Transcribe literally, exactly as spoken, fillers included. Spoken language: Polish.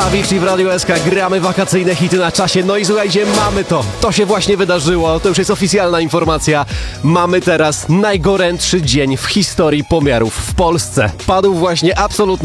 Avicii w Radiu S K, gramy wakacyjne hity na czasie. No i słuchajcie, mamy to. To się właśnie wydarzyło, to już jest oficjalna informacja. Mamy teraz najgorętszy dzień w historii pomiarów w Polsce. Padł właśnie absolutny